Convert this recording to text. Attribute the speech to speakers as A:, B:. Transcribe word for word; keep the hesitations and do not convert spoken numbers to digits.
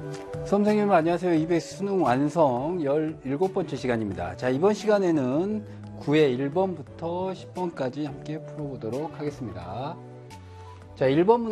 A: 선생님 안녕하세요. 이비에스 수능 완성 열일곱 번째 시간입니다. 자, 이번 시간에는 구의 일 번부터 십 번까지 함께 풀어보도록 하겠습니다. 자, 일 번